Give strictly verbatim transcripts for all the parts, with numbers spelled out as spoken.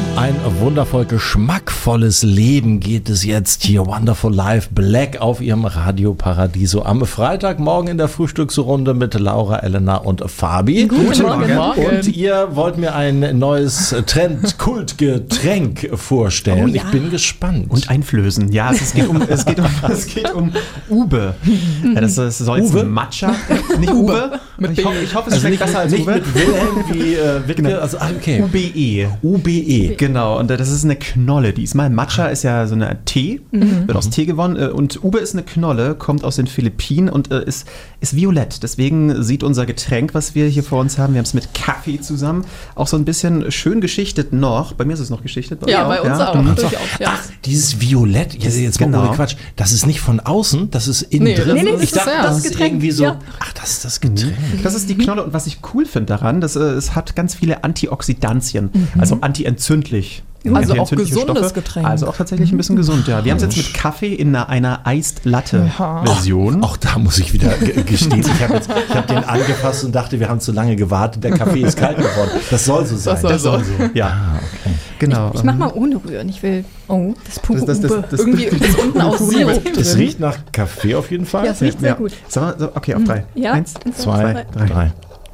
Ein wundervoll geschmackvolles Leben geht es jetzt hier. Wonderful Life Black auf Ihrem Radio Paradiso am Freitagmorgen in der Frühstücksrunde mit Laura, Elena und Fabi. Guten Morgen. Morgen. Und ihr wollt mir ein neues Trend-Kultgetränk vorstellen. Oh ja. Ich bin gespannt. Und einflößen. Ja, es, es, geht, um, es, geht, um, es geht um Ube. Ja, das, das soll jetzt Uwe? Matcha. Nicht Ube. Mit ich, ho- ich hoffe, es also schmeckt nicht, besser als nicht Uwe. mit Wilhelm wie äh, Wittke. Genau. Also, ah, okay. U B E. U B E. Genau, und das ist eine Knolle diesmal. Matcha ist ja so eine Tee, Mhm. wird aus Tee gewonnen. äh, Und Ube ist eine Knolle, kommt aus den Philippinen und äh, ist, ist violett. Deswegen sieht unser Getränk, was wir hier vor uns haben, wir haben es mit Kaffee zusammen, auch so ein bisschen schön geschichtet noch. Bei mir ist es noch geschichtet. Ja, euch bei uns auch. Mhm. Durchaus, ja. Ach, dieses Violett, jetzt, jetzt mal Genau. ohne Quatsch, das ist nicht von außen, das ist innen Nee, drin. nee, nee, das ich ist dachte, ja das, das ist Getränk, irgendwie so, ja. ach, das ist das Getränk. Das ist die Knolle und was ich cool finde daran, das, äh, es hat ganz viele Antioxidantien, also antientzündlich. Also auch Antientzündliche gesundes Getränk. Also auch tatsächlich ein bisschen gesund, ja. Wir haben es jetzt mit Kaffee in einer, einer Iced Latte-Version. Auch da muss ich wieder ge- gestehen, ich habe hab den angefasst und dachte, wir haben zu lange gewartet, der Kaffee ist kalt geworden. Das soll so sein. soll so. Ja, Ah, okay. genau. Ich mach mal ohne rühren. Ich will. Oh, das pure Das- das- Ube. das- Irgendwie ist unten aus Sirup Es drin. riecht nach Kaffee auf jeden Fall. Ja, es riecht sehr ja. gut. Sag mal, so, okay, auf drei. Ja. Eins, Zwei, drei. drei.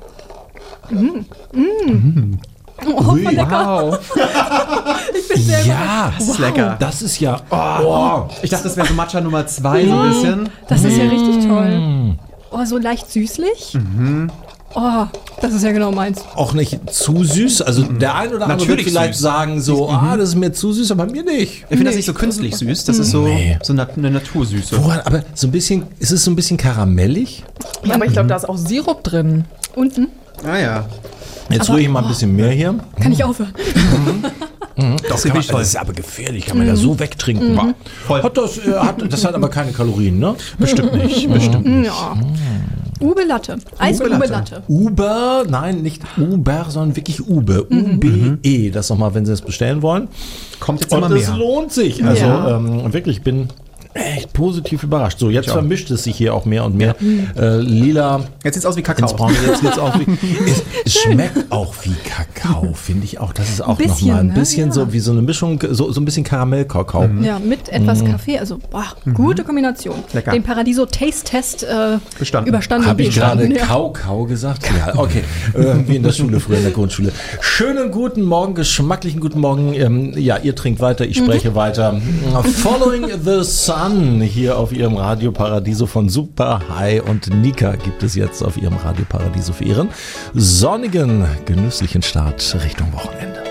Oh, voll lecker. Wow. Ich bin sehr Ja, Das ist lecker. das ist ja. Oh, Ich dachte, das wäre so Matcha Nummer zwei, so ein bisschen. Das ist ja richtig toll. Oh, so leicht süßlich. Oh, das ist ja genau meins. auch nicht zu süß. Also der ein oder andere wird Natürlich vielleicht süß. sagen so, ah, das ist mir zu süß, aber mir nicht. Ich finde das nicht so künstlich süß, das ist so, Nee. so eine, eine Natursüße. Woran, aber so ein bisschen, ist es so ein bisschen karamellig? Ja, aber ich glaube, da ist auch Sirup drin. Unten. Ah ja. Jetzt rühre ich mal ein bisschen mehr hier. Kann ich aufhören? Das, kann man, das ist aber gefährlich, kann man ja so wegtrinken. Voll. Hat das, äh, hat, das hat aber keine Kalorien, ne? Bestimmt nicht. Bestimmt nicht. Ja. Ube Latte. Eis und Ube Ube Latte. Latte. Uber, nein, nicht Uber, sondern wirklich Ube. U B E. Das nochmal, wenn Sie es bestellen wollen. Kommt jetzt Und immer das mehr. lohnt sich. Also Ja. ähm, wirklich, ich bin echt positiv überrascht. So, jetzt auch. vermischt es sich hier auch mehr und mehr. Äh, lila Jetzt sieht es aus wie ins Kakao. Braune, jetzt geht's auch wie. Es, es schmeckt auch wie Kakao, finde ich auch. Das ist auch Bisschen, nochmal ein ne? bisschen Ja. so wie so eine Mischung, so, so ein bisschen Karamellkakao. Ja, mit etwas Kaffee. Also, boah, gute Kombination. Lecker. Den Paradiso Taste Test äh, Bestanden. überstanden. Habe ich bestanden, gerade ja. Kau-Kau gesagt? Ja, okay. Äh, wie in der Schule, früher in der Grundschule. Schönen guten Morgen, geschmacklichen guten Morgen. Ähm, ja, ihr trinkt weiter, ich spreche weiter. Following the Sun hier auf Ihrem Radio Paradiso von Super High und Nika gibt es jetzt auf Ihrem Radio Paradiso für Ihren sonnigen, genüsslichen Start Richtung Wochenende.